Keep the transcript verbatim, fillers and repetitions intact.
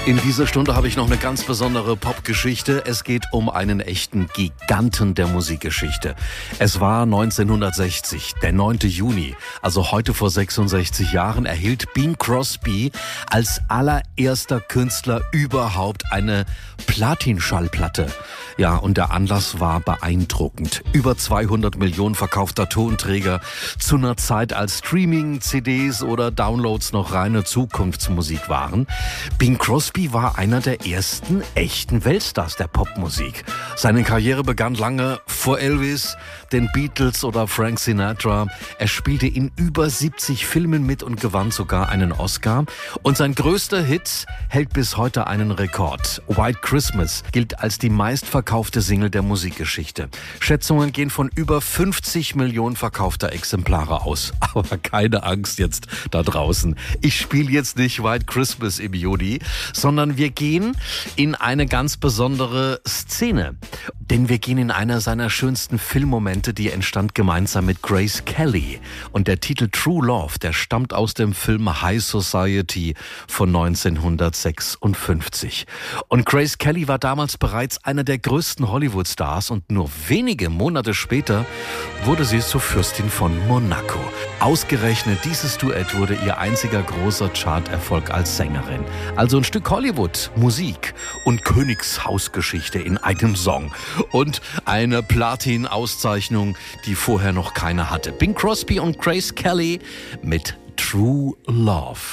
In dieser Stunde habe ich noch eine ganz besondere Popgeschichte. Es geht um einen echten Giganten der Musikgeschichte. Es war neunzehnhundertsechzig, der neunte Juni, also heute vor sechsundsechzig Jahren, erhielt Bing Crosby als allererster Künstler überhaupt eine Platin-Schallplatte. Ja, und der Anlass war beeindruckend. Über zweihundert Millionen verkaufter Tonträger zu einer Zeit, als Streaming, C Ds oder Downloads noch reine Zukunftsmusik waren. Bing Crosby war einer der ersten echten Weltstars der Popmusik. Seine Karriere begann lange vor Elvis, den Beatles oder Frank Sinatra. Er spielte in über siebzig Filmen mit und gewann sogar einen Oscar. Und sein größter Hit hält bis heute einen Rekord. White Christmas gilt als die meistverkaufte Single der Musikgeschichte. Schätzungen gehen von über fünfzig Millionen verkaufter Exemplare aus. Aber keine Angst jetzt da draußen. Ich spiele jetzt nicht White Christmas im Juni, sondern wir gehen in eine ganz besondere Szene. Denn wir gehen in einer seiner schönsten Filmmomente, die entstand gemeinsam mit Grace Kelly. Und der Titel True Love, der stammt aus dem Film High Society von neunzehnhundertsechsundfünfzig. Und Grace Kelly war damals bereits einer der größten Hollywood-Stars und nur wenige Monate später wurde sie zur Fürstin von Monaco. Ausgerechnet dieses Duett wurde ihr einziger großer Charterfolg als Sängerin. Also ein Stück Hollywood, Musik und Königshausgeschichte in einem Song. Und eine Platin-Auszeichnung, die vorher noch keiner hatte. Bing Crosby und Grace Kelly mit True Love.